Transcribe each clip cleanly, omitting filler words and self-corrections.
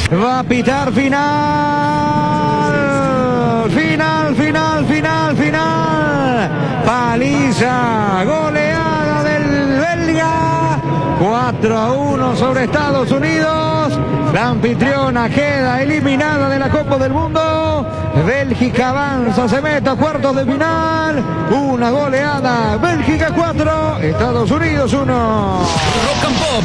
Va a pitar final. Final. Paliza, goleada del belga. 4-1 sobre Estados Unidos. La anfitriona queda eliminada de la Copa del Mundo. Bélgica avanza, se mete a cuartos de final. Una goleada. Bélgica 4, Estados Unidos 1. Rock and Pop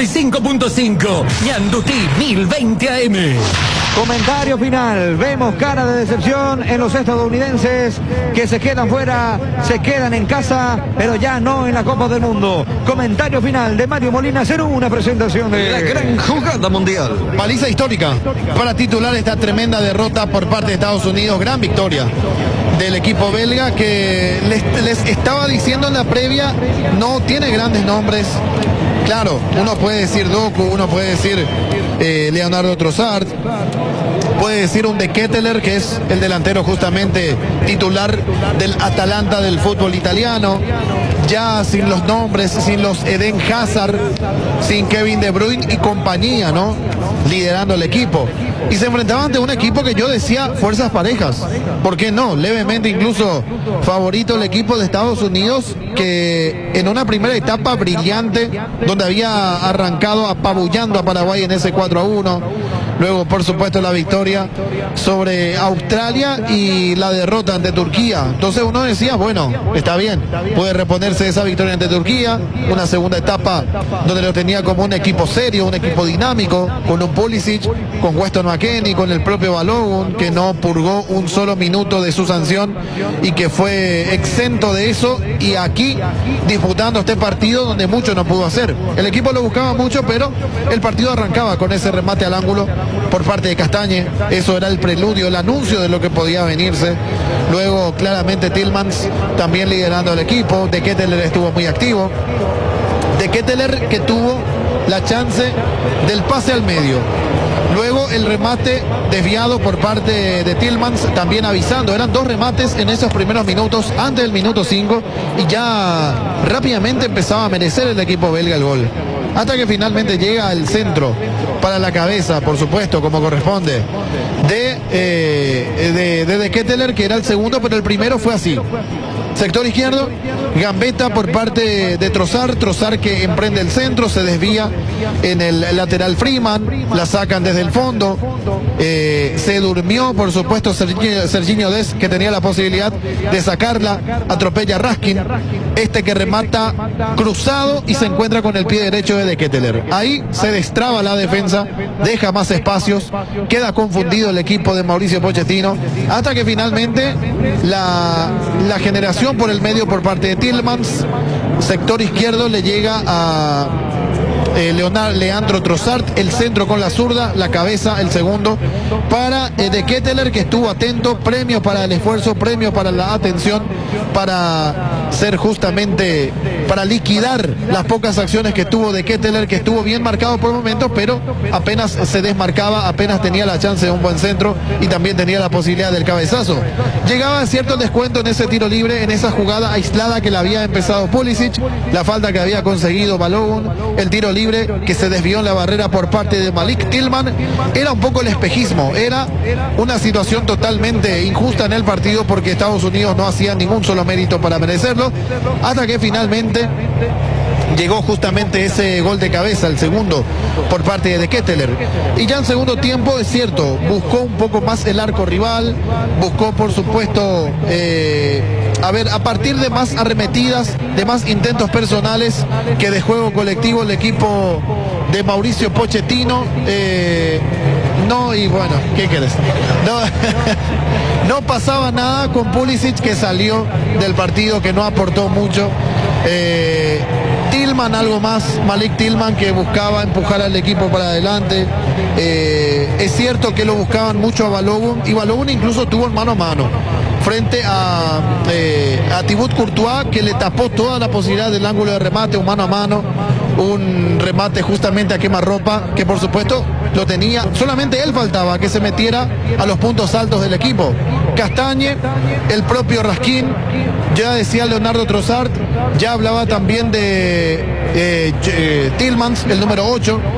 95.5. Ñandutí 1020 AM. Comentario final. Vemos cara de decepción en los estadounidenses que se quedan fuera, se quedan en casa, pero ya no en la Copa del Mundo. Comentario final de Mario Molina, 0-1, presentación de la gran jugada mundial. Paliza histórica para titular esta tremenda derrota por parte de Estados Unidos. Gran victoria del equipo belga que les estaba diciendo en la previa, no tiene grandes nombres. Claro, uno puede decir Doku, uno puede decir Leonardo Trossard, puede decir un De Ketelaere, que es el delantero justamente titular del Atalanta del fútbol italiano, ya sin los nombres, sin los Eden Hazard, sin Kevin De Bruyne y compañía, ¿no? Liderando el equipo. Y se enfrentaba ante un equipo que yo decía fuerzas parejas. ¿Por qué no? Levemente incluso favorito el equipo de Estados Unidos, que en una primera etapa brillante, donde había arrancado apabullando a Paraguay en ese 4-1. Luego, por supuesto, la victoria sobre Australia y la derrota ante Turquía. Entonces uno decía, bueno, está bien, puede reponerse esa victoria ante Turquía. Una segunda etapa donde lo tenía como un equipo serio, un equipo dinámico, con un Pulisic, con Weston McKennie, con el propio Balogun, que no purgó un solo minuto de su sanción y que fue exento de eso. Y aquí disputando este partido donde mucho no pudo hacer. El equipo lo buscaba mucho, pero el partido arrancaba con ese remate al ángulo por parte de Castañe. Eso era el preludio, el anuncio de lo que podía venirse. Luego claramente Tielemans también liderando el equipo. De Ketelaere estuvo muy activo. De Ketelaere que tuvo la chance del pase al medio. Luego el remate desviado por parte de Tielemans, también avisando. Eran dos remates en esos primeros minutos, antes del minuto 5, y ya rápidamente empezaba a merecer el equipo belga el gol. Hasta que finalmente llega el centro para la cabeza, por supuesto, como corresponde, de Ketelaere, que era el segundo, pero el primero fue así. Sector izquierdo, gambeta por parte de Trossard que emprende el centro, se desvía en el lateral Freeman, la sacan desde el fondo, se durmió, por supuesto, Serginho Dest, que tenía la posibilidad de sacarla, atropella a Raskin, que remata cruzado y se encuentra con el pie derecho de Ketelaere. Ahí se destraba la defensa, deja más espacios, queda confundido el equipo de Mauricio Pochettino, hasta que finalmente la generación por el medio por parte de Tielemans, sector izquierdo, le llega a Leandro Trossard, el centro con la zurda, la cabeza, el segundo para De Ketelaere, que estuvo atento, premio para el esfuerzo, premio para la atención, para ser justamente, para liquidar las pocas acciones que tuvo De Ketelaere, que estuvo bien marcado por momentos, pero apenas se desmarcaba, apenas tenía la chance de un buen centro y también tenía la posibilidad del cabezazo. Llegaba cierto descuento en ese tiro libre, en esa jugada aislada que la había empezado Pulisic, la falta que había conseguido Balogun, el tiro libre que se desvió en la barrera por parte de Malik Tillman. Era un poco el espejismo, era una situación totalmente injusta en el partido, porque Estados Unidos no hacía ningún solo mérito para merecerlo, hasta que finalmente llegó justamente ese gol de cabeza, el segundo, por parte de Ketelaere. Y ya en segundo tiempo, es cierto, buscó un poco más el arco rival, buscó, por supuesto, a partir de más arremetidas, de más intentos personales que de juego colectivo, el equipo de Mauricio Pochettino. No, y bueno, ¿qué querés? No pasaba nada con Pulisic, que salió del partido, que no aportó mucho. Tillman algo más, Malik Tillman, que buscaba empujar al equipo para adelante. Es cierto que lo buscaban mucho a Balogun, y Balogun incluso tuvo en mano a mano frente a Thibaut Courtois, que le tapó toda la posibilidad del ángulo de remate, un mano a mano, un remate justamente a quemarropa, que por supuesto lo tenía, solamente él faltaba que se metiera a los puntos altos del equipo. Castañe, el propio Raskin, ya decía Leonardo Trossard, ya hablaba también de Tielemans, el número 8.